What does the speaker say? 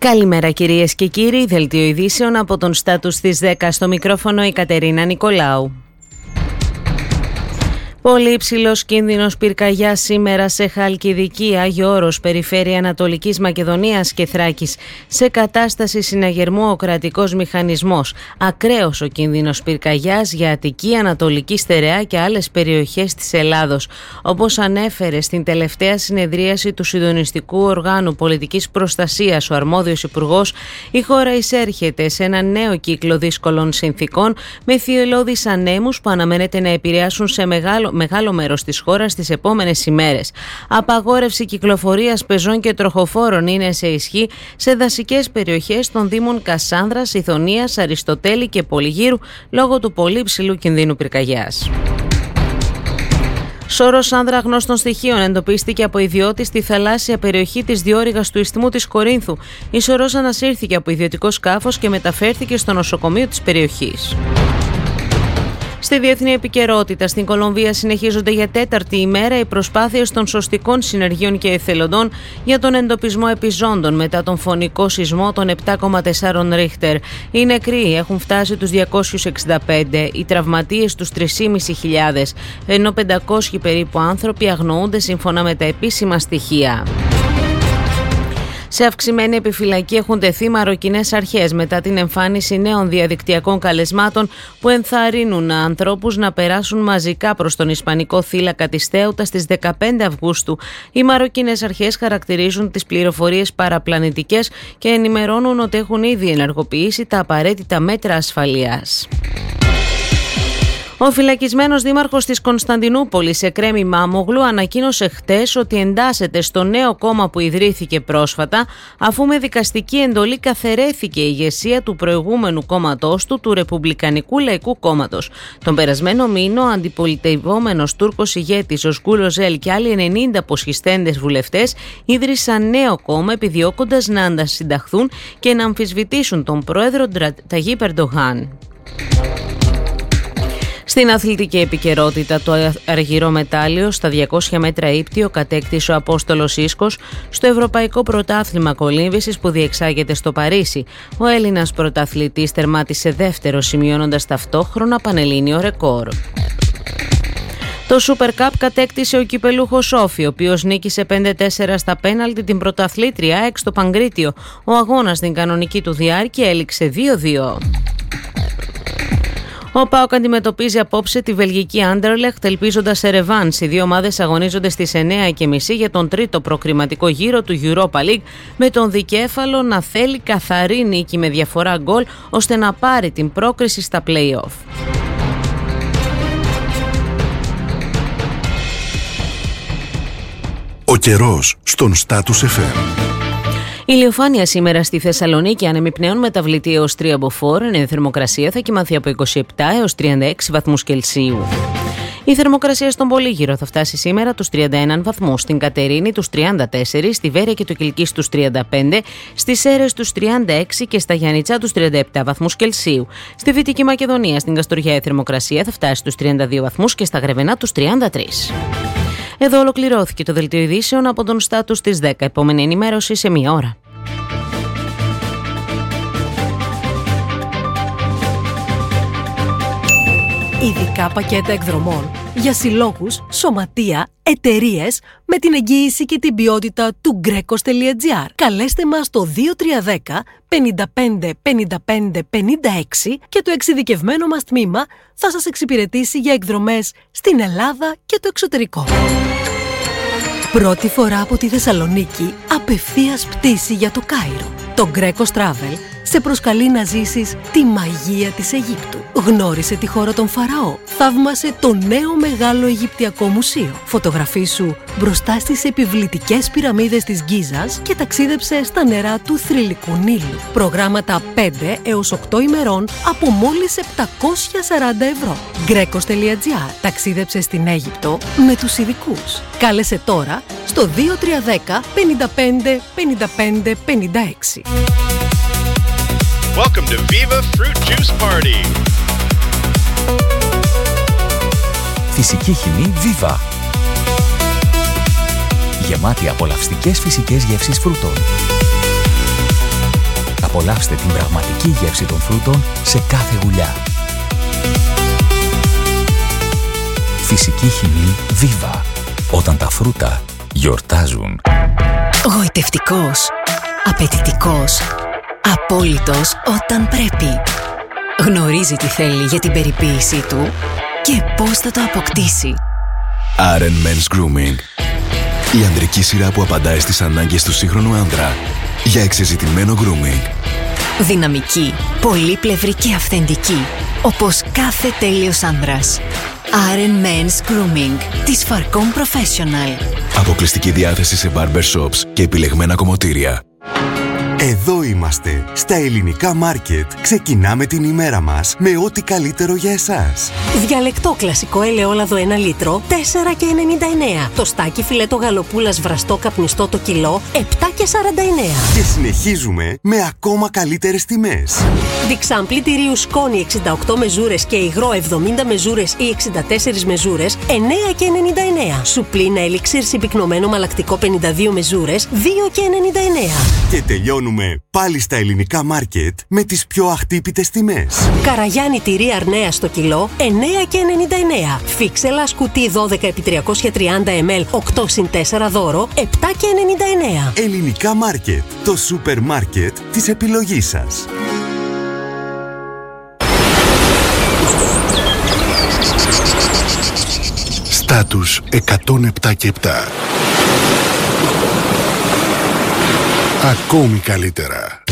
Καλημέρα κυρίες και κύριοι, δελτίο ειδήσεων από τον Στάτους της 10, στο μικρόφωνο η Κατερίνα Νικολάου. Πολύ υψηλός κίνδυνος πυρκαγιάς σήμερα σε Χαλκιδική, Άγιο Όρος, περιφέρεια Ανατολικής Μακεδονίας και Θράκης. Σε κατάσταση συναγερμού ο κρατικός μηχανισμός. Ακραίος ο κίνδυνος πυρκαγιάς για Αττική, Ανατολική Στερεά και άλλες περιοχές της Ελλάδος. Όπως ανέφερε στην τελευταία συνεδρίαση του Συντονιστικού Οργάνου Πολιτικής Προστασίας ο αρμόδιος υπουργός, η χώρα εισέρχεται σε ένα νέο κύκλο δύσκολων συνθήκων με θυελλώδεις ανέμους που αναμένεται να επηρεάσουν σε μεγάλο μέρος της χώρας τις επόμενες ημέρες. Απαγόρευση κυκλοφορίας πεζών και τροχοφόρων είναι σε ισχύ σε δασικές περιοχές των δήμων Κασάνδρας, Ηθωνίας, Αριστοτέλη και Πολυγύρου λόγω του πολύ ψηλού κινδύνου πυρκαγιάς. Σώρος άνδρα γνώστων στοιχείων εντοπίστηκε από ιδιώτη στη θαλάσσια περιοχή της διόρυγας του Ισθμού της Κορίνθου. Η σωρός ανασύρθηκε από ιδιωτικό σκάφος και μεταφέρθηκε στο νοσοκομείο της περιοχής. Στη διεθνή επικαιρότητα, στην Κολομβία συνεχίζονται για τέταρτη ημέρα οι προσπάθειες των σωστικών συνεργείων και εθελοντών για τον εντοπισμό επιζώντων μετά τον φωνικό σεισμό των 7,4 Ρίχτερ. Οι νεκροί έχουν φτάσει τους 265, οι τραυματίες τους 3.500, ενώ 500 περίπου άνθρωποι αγνοούνται σύμφωνα με τα επίσημα στοιχεία. Σε αυξημένη επιφυλακή έχουν τεθεί μαροκινές αρχές μετά την εμφάνιση νέων διαδικτυακών καλεσμάτων που ενθαρρύνουν ανθρώπους να περάσουν μαζικά προς τον Ισπανικό θύλακα της Θέουτα στις 15 Αυγούστου. Οι μαροκινές αρχές χαρακτηρίζουν τις πληροφορίες παραπλανητικές και ενημερώνουν ότι έχουν ήδη ενεργοποιήσει τα απαραίτητα μέτρα ασφαλείας. Ο φυλακισμένος δήμαρχος της Κωνσταντινούπολης, Εκρέμ Μάμογλου, ανακοίνωσε χτες ότι εντάσσεται στο νέο κόμμα που ιδρύθηκε πρόσφατα, αφού με δικαστική εντολή καθαιρέθηκε η ηγεσία του προηγούμενου κόμματός του, του Ρεπουμπλικανικού Λαϊκού Κόμματος. Τον περασμένο μήνα, ο αντιπολιτευόμενος Τούρκος ηγέτης, ο Οσγκούλ Οζέλ και άλλοι 90 αποσχιστέντες βουλευτές ίδρυσαν νέο κόμμα, επιδιώκοντας να αντασυνταχθούν και να αμφισβητήσουν τον πρόεδρο Ταγίπ Ερντογάν. Στην αθλητική επικαιρότητα, το αργυρό μετάλλιο στα 200 μέτρα ύπτιο κατέκτησε ο Απόστολος Ίσκος στο Ευρωπαϊκό Πρωτάθλημα Κολύμβησης που διεξάγεται στο Παρίσι. Ο Έλληνας πρωταθλητής τερμάτισε δεύτερο, σημειώνοντας ταυτόχρονα πανελλήνιο ρεκόρ. Το Super Cup κατέκτησε ο κυπελούχος Όφη, ο οποίος νίκησε 5-4 στα πέναλτι την πρωταθλήτρια ΑΕΚ στο Παγκρίτιο. Ο αγώνας στην κανονική του διάρκεια έληξε 2-2. Ο ΠΑΟΚ αντιμετωπίζει απόψε τη βελγική Άντερλεχτ, ελπίζοντας σε ρεβάνς. Οι δύο ομάδες αγωνίζονται στις 9:30 για τον τρίτο προκριματικό γύρο του Europa League, με τον δικέφαλο να θέλει καθαρή νίκη με διαφορά γκολ, ώστε να πάρει την πρόκριση στα play-off. Ο καιρός στον Στάτους FM. Ηλιοφάνεια σήμερα στη Θεσσαλονίκη, άνεμοι πνέων μεταβλητή έως 3 μποφόρ, ενώ η θερμοκρασία θα κοιμαθεί από 27 έως 36 βαθμούς Κελσίου. Η θερμοκρασία στον Πολύγυρο θα φτάσει σήμερα τους 31 βαθμούς, στην Κατερίνη τους 34, στη Βέρεια και το Κιλκής τους 35, στις Σέρρες τους 36 και στα Γιαννιτσά τους 37 βαθμούς Κελσίου. Στη Δυτική Μακεδονία, στην Καστοριά, η θερμοκρασία θα φτάσει στους 32 βαθμούς και στα Γρεβενά τους 33. Εδώ ολοκληρώθηκε το δελτίο ειδήσεων από τον Στάτους της 10. Επόμενη ενημέρωση σε 1 ώρα. Ειδικά πακέτα εκδρομών για συλλόγους, σωματεία, εταιρείες με την εγγύηση και την ποιότητα του Greco.gr. Καλέστε μας στο 2310 55 55 56 και το εξειδικευμένο μας τμήμα θα σας εξυπηρετήσει για εκδρομές στην Ελλάδα και το εξωτερικό. Πρώτη φορά από τη Θεσσαλονίκη, απευθείας πτήση για το Κάιρο. Το Greco Travel σε προσκαλεί να ζήσεις τη μαγεία της Αιγύπτου. Γνώρισε τη χώρα των Φαραώ. Θαύμασε το νέο μεγάλο Αιγυπτιακό μουσείο. Φωτογραφίσου μπροστά στις επιβλητικές πυραμίδες της Γκίζας και ταξίδεψε στα νερά του θρυλικού Νείλου. Προγράμματα 5 έως 8 ημερών από μόλις 740 ευρώ. Greco.gr. Ταξίδεψε στην Αίγυπτο με τους ειδικούς. Κάλεσε τώρα στο 2310 55 55 56. Welcome to Viva Fruit Juice Party. Φυσική χυμή Viva. Γεμάτη απολαυστικές φυσικές γεύσεις φρούτων. απολαύστε την πραγματική γεύση των φρούτων σε κάθε γουλιά. Φυσική χυμή Viva. Όταν τα φρούτα γιορτάζουν. Γοητευτικός, απαιτητικός, απόλυτος όταν πρέπει. Γνωρίζει τι θέλει για την περιποίησή του και πώς θα το αποκτήσει. Aren Men's Grooming. Η ανδρική σειρά που απαντάει στις ανάγκες του σύγχρονου άνδρα για εξεζητημένο grooming. Δυναμική, πολύπλευρη και αυθεντική, όπως κάθε τέλειος άνδρας. Aren Men's Grooming της Farcom Professional. Αποκλειστική διάθεση σε barber shops και επιλεγμένα κομμωτήρια. Εδώ είμαστε, στα ελληνικά μάρκετ. Ξεκινάμε την ημέρα μας με ό,τι καλύτερο για εσάς. Διαλεκτό κλασικό ελαιόλαδο 1 λίτρο, 4,99. Το στάκι φιλέτο γαλοπούλας βραστό καπνιστό το κιλό, 7,49. Και συνεχίζουμε με ακόμα καλύτερες τιμές. Διξάμπλι τυρίου σκόνη 68 μεζούρες και υγρό 70 μεζούρες ή 64 μεζούρες, 9,99. Σουπλίνα ελιξίρ συμπυκνωμένο μαλακτικό 52 μεζούρες, 2,99. Και τελειώνουμε πάλι στα ελληνικά μάρκετ με τις πιο αχτύπητες τιμές. Καραγιάννη τυρί αρνέα στο κιλό, 9,99. Φίξελα σκουτί 12x330 ml, 8x4 δώρο, 7,99. Ελληνικά μάρκετ, το σούπερ μάρκετ της επιλογής σας. Στάτους 107 και 7. Ακόμη καλύτερα.